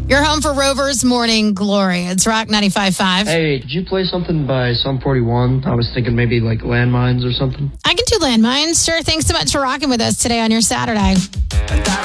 You're home for Rover's Morning Glory. It's Rock 95.5. Hey, did you play something by Sum 41? I was thinking maybe like Landmines or something. I can do Landmines. Sure. Thanks so much for rocking with us today on your Saturday.